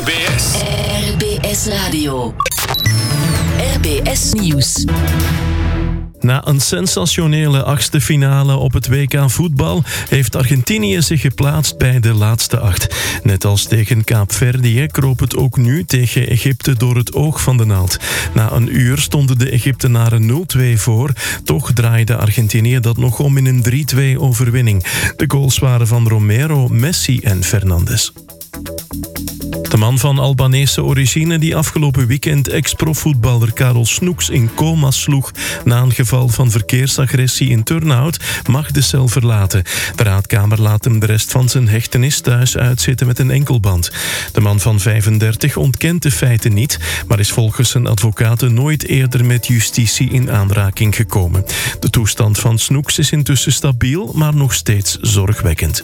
RBS. RBS Radio. RBS Nieuws. Na een sensationele achtste finale op het WK voetbal heeft Argentinië zich geplaatst bij de laatste 8. Net als tegen Kaapverdië kroop het ook nu tegen Egypte door het oog van de naald. Na een uur stonden de Egyptenaren 0-2 voor. Toch draaide Argentinië dat nog om in een 3-2 overwinning. De goals waren van Romero, Messi en Fernandes. De man van Albanese origine die afgelopen weekend ex-profvoetballer Karel Snoeks in coma sloeg na een geval van verkeersagressie in Turnhout mag de cel verlaten. De raadkamer laat hem de rest van zijn hechtenis thuis uitzitten met een enkelband. De man van 35 ontkent de feiten niet, maar is volgens zijn advocaten nooit eerder met justitie in aanraking gekomen. De toestand van Snoeks is intussen stabiel, maar nog steeds zorgwekkend.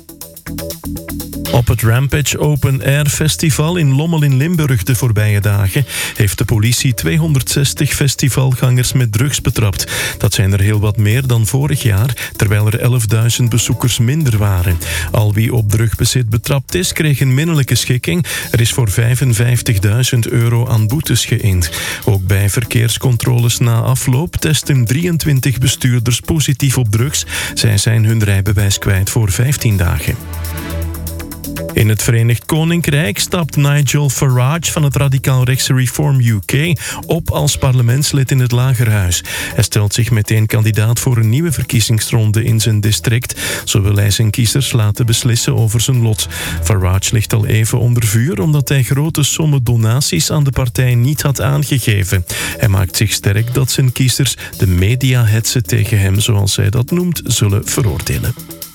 Op het Rampage Open Air Festival in Lommel in Limburg de voorbije dagen heeft de politie 260 festivalgangers met drugs betrapt. Dat zijn er heel wat meer dan vorig jaar, terwijl er 11.000 bezoekers minder waren. Al wie op drugbezit betrapt is, kreeg een minnelijke schikking. Er is voor €55.000 aan boetes geïnd. Ook bij verkeerscontroles na afloop testen 23 bestuurders positief op drugs. Zij zijn hun rijbewijs kwijt voor 15 dagen. In het Verenigd Koninkrijk stapt Nigel Farage van het radicaal-rechtse Reform UK op als parlementslid in het Lagerhuis. Hij stelt zich meteen kandidaat voor een nieuwe verkiezingsronde in zijn district. Zo wil hij zijn kiezers laten beslissen over zijn lot. Farage ligt al even onder vuur omdat hij grote sommen donaties aan de partij niet had aangegeven. Hij maakt zich sterk dat zijn kiezers de mediahetsen tegen hem, zoals hij dat noemt, zullen veroordelen.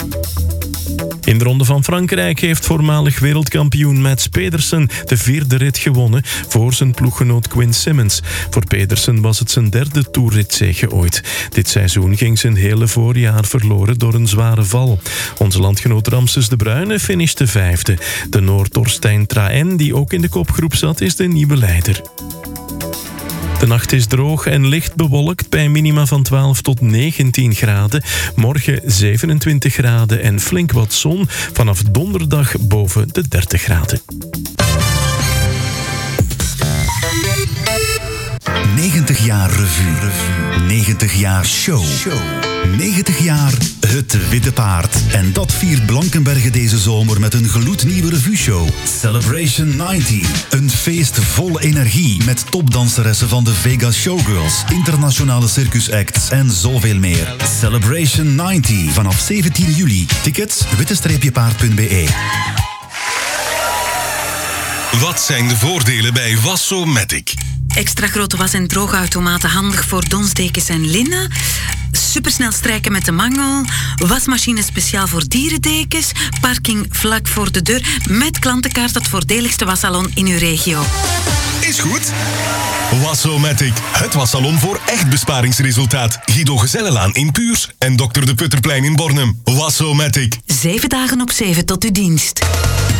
In de Ronde van Frankrijk heeft voormalig wereldkampioen Mats Pedersen de 4e rit gewonnen voor zijn ploeggenoot Quinn Simmons. Voor Pedersen was het zijn 3e toerritzege ooit. Dit seizoen ging zijn hele voorjaar verloren door een zware val. Onze landgenoot Ramses de Bruyne finishte 5e. De Noord Torstein Traen, die ook in de kopgroep zat, is de nieuwe leider. De nacht is droog en licht bewolkt bij minima van 12 tot 19 graden. Morgen 27 graden en flink wat zon. Vanaf donderdag boven de 30 graden. 90 jaar revue. 90 jaar show. 90 jaar Het Witte Paard. En dat viert Blankenberge deze zomer met een gloednieuwe revueshow. Celebration 90. Een feest vol energie met topdanseressen van de Vegas Showgirls, internationale circusacts en zoveel meer. Celebration 90 vanaf 17 juli. Tickets witte-paard.be. Wat zijn de voordelen bij Wassomatic? Extra grote was- en droogautomaten handig voor donsdekens en linnen. Supersnel strijken met de mangel. Wasmachine speciaal voor dierendekens. Parking vlak voor de deur. Met klantenkaart het voordeligste wassalon in uw regio. Is goed. Wassomatic, het wassalon voor echt besparingsresultaat. Guido Gezellenlaan in Puurs en Dr. de Putterplein in Bornem. Wassomatic. 7 dagen op 7 tot uw dienst.